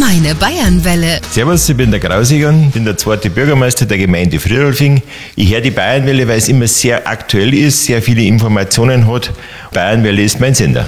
Meine Bayernwelle. Servus, ich bin der Grausigan, bin der zweite Bürgermeister der Gemeinde Friedolfing. Ich höre die Bayernwelle, weil es immer sehr aktuell ist, sehr viele Informationen hat. Bayernwelle ist mein Sender.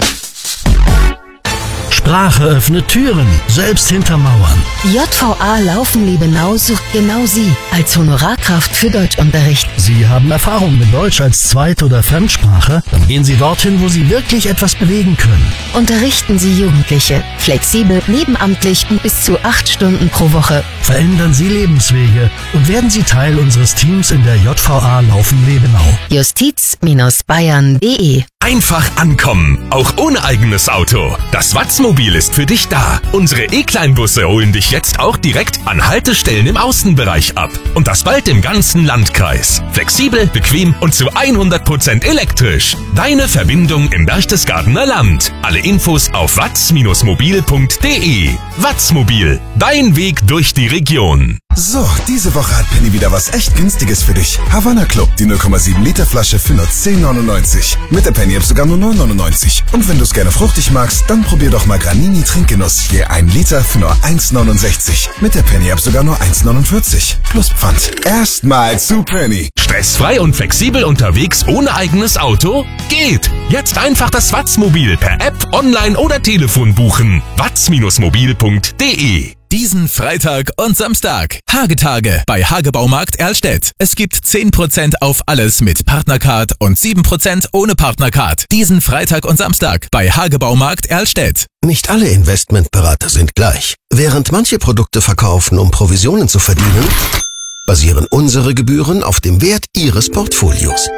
Sprache öffnet Türen, selbst hinter Mauern. JVA Laufen-Liebenau sucht genau Sie als Honorarkraft für Deutschunterricht. Sie haben Erfahrung mit Deutsch als Zweit- oder Fremdsprache? Dann gehen Sie dorthin, wo Sie wirklich etwas bewegen können. Unterrichten Sie Jugendliche. Flexibel, nebenamtlich und bis zu 8 Stunden pro Woche. Verändern Sie Lebenswege und werden Sie Teil unseres Teams in der JVA Laufen-Liebenau. Justiz-bayern.de. Einfach ankommen, auch ohne eigenes Auto. Das Watzmobil ist für dich da. Unsere E-Kleinbusse holen dich jetzt auch direkt an Haltestellen im Außenbereich ab. Und das bald im ganzen Landkreis. Flexibel, bequem und zu 100% elektrisch. Deine Verbindung im Berchtesgadener Land. Alle Infos auf watz-mobil.de. Watzmobil, dein Weg durch die Region. So, diese Woche hat Penny wieder was echt Günstiges für dich. Havanna Club, die 0,7 Liter Flasche für nur 10,99. Mit der Penny-App sogar nur 9,99. Und wenn du es gerne fruchtig magst, dann probier doch mal Granini Trinkgenuss. Je 1 Liter für nur 1,69. Mit der Penny-App sogar nur 1,49. Plus Pfand. Erstmal zu Penny. Stressfrei und flexibel unterwegs ohne eigenes Auto? Geht! Jetzt einfach das Watzmobil per App, online oder Telefon buchen. watz-mobil.de. Diesen Freitag und Samstag. Hagetage bei Hagebaumarkt Erlstedt. Es gibt 10% auf alles mit Partnercard und 7% ohne Partnercard. Diesen Freitag und Samstag bei Hagebaumarkt Erlstedt. Nicht alle Investmentberater sind gleich. Während manche Produkte verkaufen, um Provisionen zu verdienen, basieren unsere Gebühren auf dem Wert Ihres Portfolios.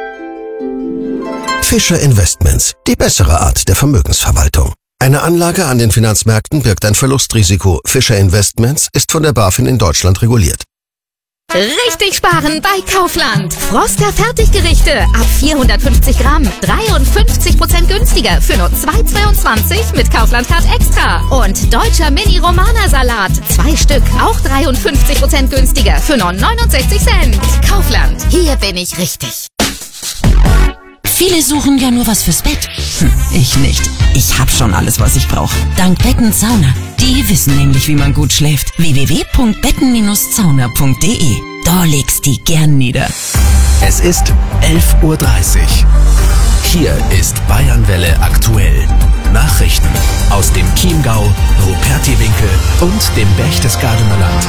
Fischer Investments, die bessere Art der Vermögensverwaltung. Eine Anlage an den Finanzmärkten birgt ein Verlustrisiko. Fischer Investments ist von der BaFin in Deutschland reguliert. Richtig sparen bei Kaufland. Froster Fertiggerichte ab 450 Gramm. 53% günstiger für nur 2,22 mit Kaufland Card Extra. Und deutscher Mini-Romana-Salat. 2 Stück, auch 53% günstiger für nur 69 Cent. Kaufland, hier bin ich richtig. Viele suchen ja nur was fürs Bett. Ich nicht. Ich hab schon alles, was ich brauche. Dank Betten Sauna. Die wissen nämlich, wie man gut schläft. www.betten-sauna.de. Da legst die gern nieder. Es ist 11:30 Uhr. Hier ist Bayernwelle aktuell. Nachrichten aus dem Chiemgau, Rupertiwinkel und dem Berchtesgadener Land.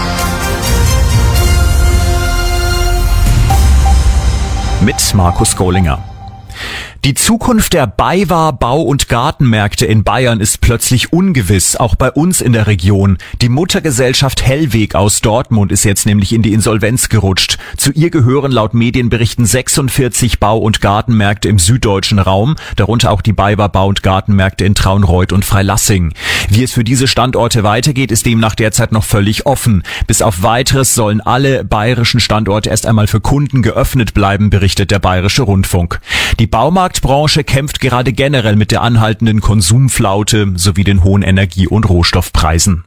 Mit Markus Gollinger. Die Zukunft der BayWa Bau- und Gartenmärkte in Bayern ist plötzlich ungewiss, auch bei uns in der Region. Die Muttergesellschaft Hellweg aus Dortmund ist jetzt nämlich in die Insolvenz gerutscht. Zu ihr gehören laut Medienberichten 46 Bau- und Gartenmärkte im süddeutschen Raum, darunter auch die BayWa Bau- und Gartenmärkte in Traunreut und Freilassing. Wie es für diese Standorte weitergeht, ist demnach derzeit noch völlig offen. Bis auf Weiteres sollen alle bayerischen Standorte erst einmal für Kunden geöffnet bleiben, berichtet der Bayerische Rundfunk. Die Baumarktbranche kämpft gerade generell mit der anhaltenden Konsumflaute sowie den hohen Energie- und Rohstoffpreisen.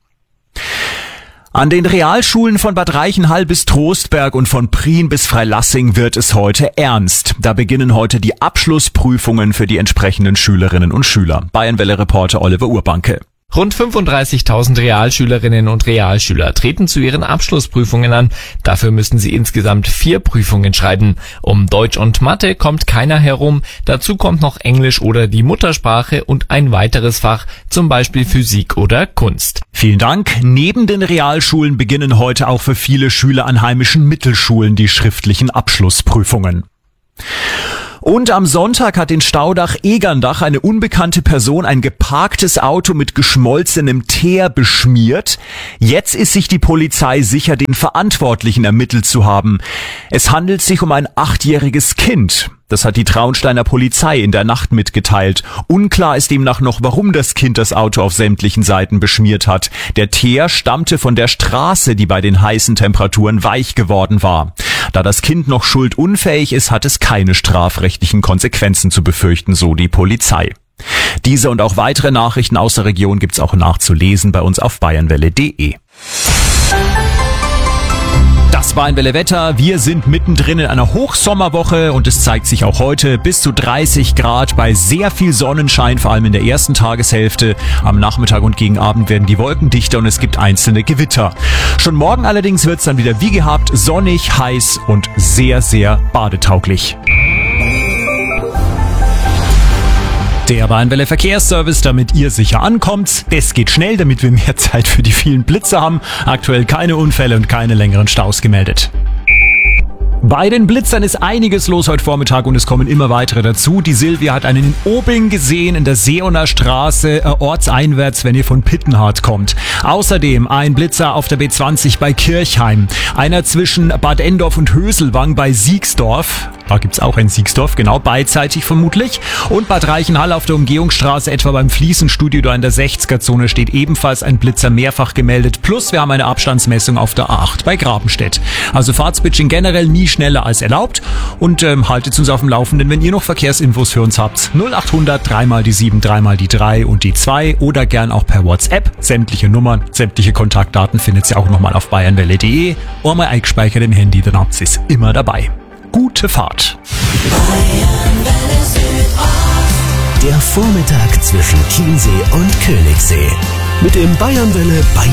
An den Realschulen von Bad Reichenhall bis Trostberg und von Prien bis Freilassing wird es heute ernst. Da beginnen heute die Abschlussprüfungen für die entsprechenden Schülerinnen und Schüler. Bayernwelle-Reporter Oliver Urbanke. Rund 35.000 Realschülerinnen und Realschüler treten zu ihren Abschlussprüfungen an. Dafür müssen sie insgesamt 4 Prüfungen schreiben. Um Deutsch und Mathe kommt keiner herum. Dazu kommt noch Englisch oder die Muttersprache und ein weiteres Fach, zum Beispiel Physik oder Kunst. Vielen Dank. Neben den Realschulen beginnen heute auch für viele Schüler an heimischen Mittelschulen die schriftlichen Abschlussprüfungen. Und am Sonntag hat in Staudach-Egerndach eine unbekannte Person ein geparktes Auto mit geschmolzenem Teer beschmiert. Jetzt ist sich die Polizei sicher, den Verantwortlichen ermittelt zu haben. Es handelt sich um ein 8-jähriges Kind. Das hat die Traunsteiner Polizei in der Nacht mitgeteilt. Unklar ist demnach noch, warum das Kind das Auto auf sämtlichen Seiten beschmiert hat. Der Teer stammte von der Straße, die bei den heißen Temperaturen weich geworden war. Da das Kind noch schuldunfähig ist, hat es keine strafrechtlichen Konsequenzen zu befürchten, so die Polizei. Diese und auch weitere Nachrichten aus der Region gibt's auch nachzulesen bei uns auf bayernwelle.de. Das Bayernwelle Wetter. Wir sind mittendrin in einer Hochsommerwoche und es zeigt sich auch heute bis zu 30 Grad bei sehr viel Sonnenschein, vor allem in der ersten Tageshälfte. Am Nachmittag und gegen Abend werden die Wolken dichter und es gibt einzelne Gewitter. Schon morgen allerdings wird es dann wieder wie gehabt sonnig, heiß und sehr, sehr badetauglich. Der Bayernwelle Verkehrsservice, damit ihr sicher ankommt. Das geht schnell, damit wir mehr Zeit für die vielen Blitze haben. Aktuell keine Unfälle und keine längeren Staus gemeldet. Bei den Blitzern ist einiges los heute Vormittag und es kommen immer weitere dazu. Die Silvia hat einen in Obing gesehen, in der Seoner Straße, ortseinwärts, wenn ihr von Pittenhardt kommt. Außerdem ein Blitzer auf der B20 bei Kirchheim. Einer zwischen Bad Endorf und Höselwang bei Siegsdorf. Da gibt's auch ein Siegsdorf, genau, beidseitig vermutlich. Und Bad Reichenhall auf der Umgehungsstraße, etwa beim Fliesenstudio, da in der 60er-Zone steht ebenfalls ein Blitzer mehrfach gemeldet. Plus wir haben eine Abstandsmessung auf der A8 bei Grabenstedt. Also Fahrtswitching generell nie schneller als erlaubt. Und haltet uns auf dem Laufenden, wenn ihr noch Verkehrsinfos für uns habt. 0800 3 die 7, 3 die 3 und die 2 oder gern auch per WhatsApp. Sämtliche Nummern, sämtliche Kontaktdaten findet ihr auch nochmal auf bayernwelle.de. Einmal eingespeichert im Handy, dann habt ihr es immer dabei. Gute Fahrt. Der Vormittag zwischen Chiemsee und Königssee. Mit dem Bayernwelle